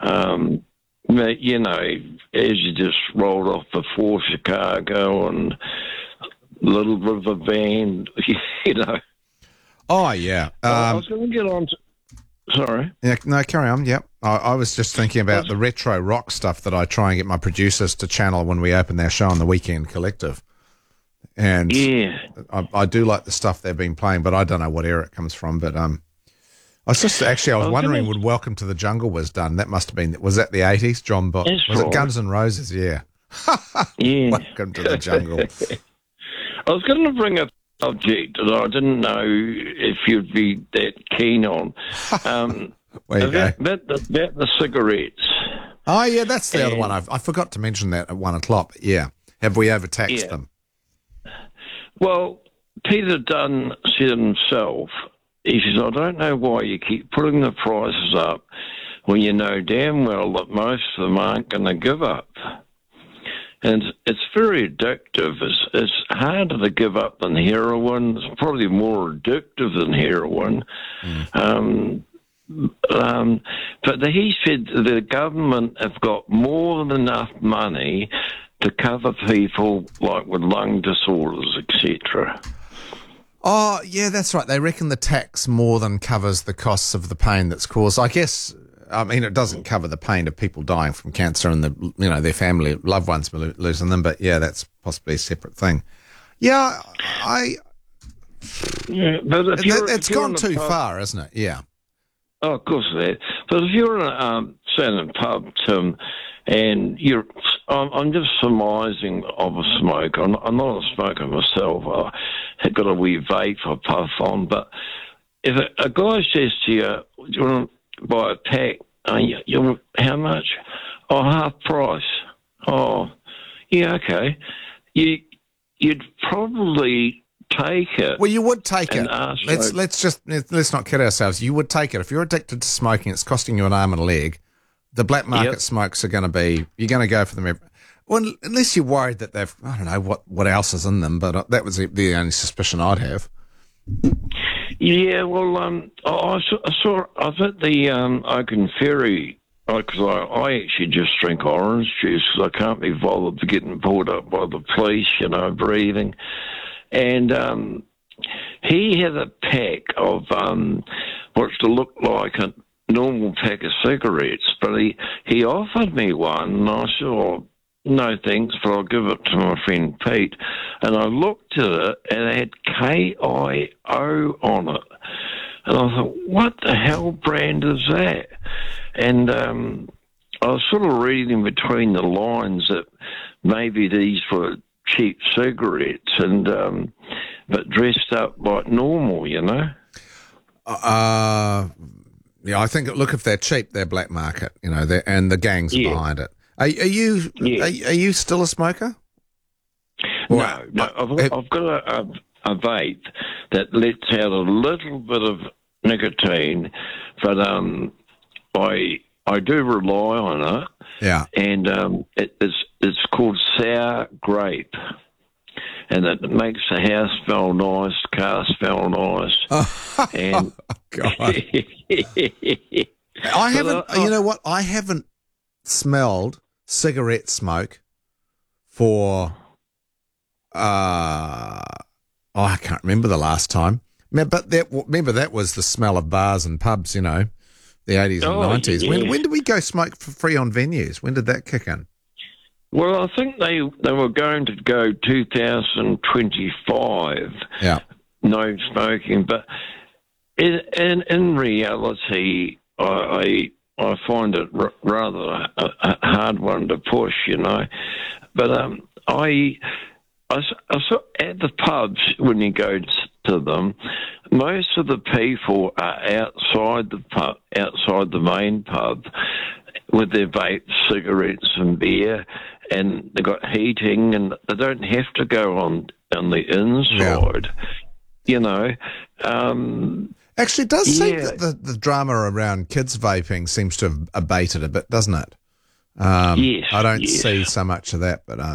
But, as you just rolled off before Chicago and Little River Band, Oh, yeah. I was going to get on to... Sorry. Yeah, no, carry on. Yep. I was just thinking about the retro rock stuff that I try and get my producers to channel when we open their show on the Weekend Collective. And yeah, I do like the stuff they've been playing, but I don't know what era it comes from. But I was wondering when Welcome to the Jungle was done. That must have been, was that the 80s? John Bott? Was it Guns N' Roses? Yeah. Yeah. Welcome to the Jungle. I was going to bring up a subject that I didn't know if you'd be that keen on. Where you go? About the cigarettes. Oh, yeah, that's the other one. I forgot to mention that at 1 o'clock. Yeah. Have we overtaxed them? Well, Peter Dunn said himself, he says, I don't know why you keep putting the prices up when you know damn well that most of them aren't going to give up. And it's very addictive. It's harder to give up than heroin. It's probably more addictive than heroin. But he said the government have got more than enough money to cover people like with lung disorders, etc. Oh, yeah, that's right. They reckon the tax more than covers the costs of the pain that's caused. I guess, it doesn't cover the pain of people dying from cancer and their family, loved ones losing them. But yeah, that's possibly a separate thing. Yeah, but it's gone too far, isn't it? Yeah. Oh, of course it is. But if you're in a pub, Tim, and I'm just surmising of a smoker. I'm not a smoker myself. I've got a wee vape I puff on. But if a guy says to you, do you want to buy a pack? How much? Oh, half price. Oh, yeah, okay. You'd probably take it. Well, you would take it. Let's not kid ourselves. You would take it. If you're addicted to smoking, it's costing you an arm and a leg. The black market smokes are going to be, you're going to go for them. Well, unless you're worried that they've, I don't know what else is in them, but that was the only suspicion I'd have. Yeah, well, I was at the Oaken Ferry, because I actually just drink orange juice because I can't be bothered getting pulled up by the police, breathing. And he had a pack of what's to look like a normal pack of cigarettes, but he offered me one, and I said, oh, no thanks, but I'll give it to my friend Pete. And I looked at it, and it had KIO on it. And I thought, what the hell brand is that? And I was sort of reading between the lines that maybe these were cheap cigarettes, and but dressed up like normal, Yeah, I think, look, if they're cheap, they're black market, and the gangs are behind it. Are you still a smoker? No, I've got a vape that lets out a little bit of nicotine, but I do rely on it. Yeah, and it's called sour grape, and it makes the house smell nice, car smell nice. And God, I haven't. You know what? I haven't smelled cigarette smoke for. I can't remember the last time. But remember that was the smell of bars and pubs. The 80s and 90s. Yeah. When did we go smoke for free on venues? When did that kick in? Well, I think they were going to go 2025. Yeah. No smoking, but in reality, I find it rather a hard one to push, But I saw at the pubs when you go to them, most of the people are outside the main pub, with their vapes, cigarettes, and beer, and they've got heating, and they don't have to go on the inside. Actually, it does seem that the drama around kids vaping seems to have abated a bit, doesn't it? Yes. I don't see so much of that, but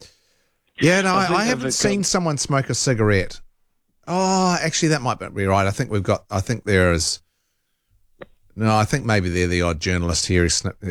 I haven't seen someone smoke a cigarette. Oh, actually, that might be right. I think maybe they're the odd journalist here who